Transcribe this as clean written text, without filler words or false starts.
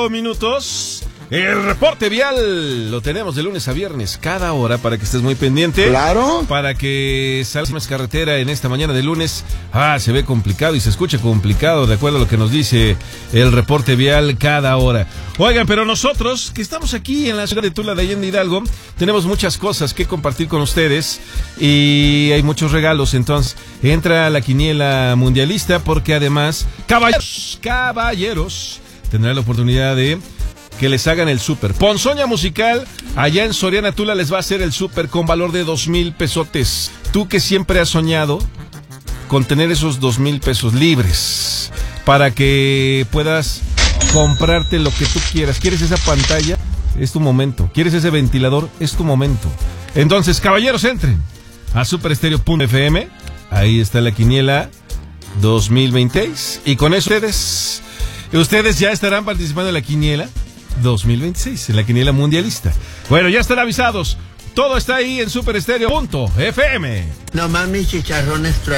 minutos. El reporte vial lo tenemos de lunes a viernes, cada hora, para que estés muy pendiente. Claro. Para que salgas carretera en esta mañana de lunes. Se ve complicado y se escucha complicado, de acuerdo a lo que nos dice el reporte vial cada hora. Oigan, pero nosotros, que estamos aquí en la ciudad de Tula de Allende Hidalgo, tenemos muchas cosas que compartir con ustedes y hay muchos regalos. Entonces, entra a la quiniela mundialista porque además, caballeros, tendrán la oportunidad de que les hagan el súper. Ponzoña Musical, allá en Soriana Tula, les va a hacer el súper con valor de 2,000 pesotes. Tú que siempre has soñado con tener esos 2,000 pesos libres para que puedas comprarte lo que tú quieras. ¿Quieres esa pantalla? Es tu momento. ¿Quieres ese ventilador? Es tu momento. Entonces, caballeros, entren a superestereo.fm. Ahí está la quiniela 2026. Y con eso ustedes ya estarán participando en la quiniela 2026, en la quiniela mundialista. Bueno, ya están avisados. Todo está ahí en superestereo.fm. No mames, chicharrones.